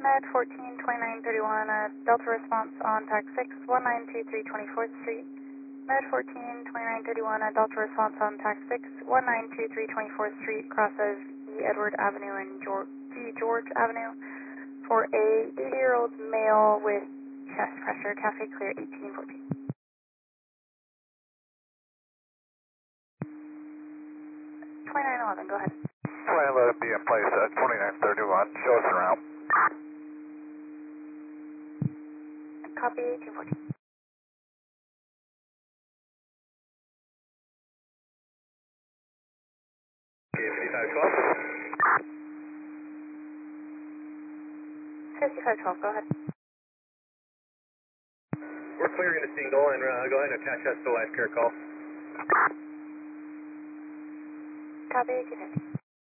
Med 142931, Delta response on TAC 6, 1923 24th Street. Med 142931, Delta response on TAC 6, 1923 24th Street, crosses E. Edward Avenue and G. George Avenue for a 80-year-old male with chest pressure, Cafe Clear 1814. 2911, go ahead. 2911 be in place at 2931, show us around. Copy 1814. Okay, 5512. 5512, go ahead. We're clearing the signal and go ahead and attach us to live care call. Copy 1850.